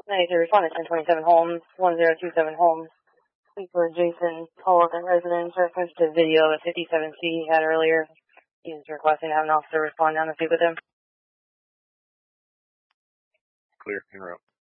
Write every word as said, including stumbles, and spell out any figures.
ninety-three respondent, ten twenty-seven Holmes, one zero two seven Holmes. Speak for Jason Paul, the resident, reference to video of fifty-seven C he had earlier. He is requesting to have an officer respond down the street with him. Clear, interrupt.